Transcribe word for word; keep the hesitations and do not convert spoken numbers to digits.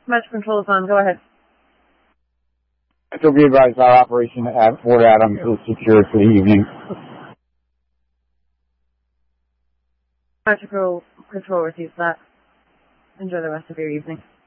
Metro Control is on. Go ahead. Metro be advised our operation at Fort Adams is secured for the evening. Metro Control receives that. Enjoy the rest of your evening.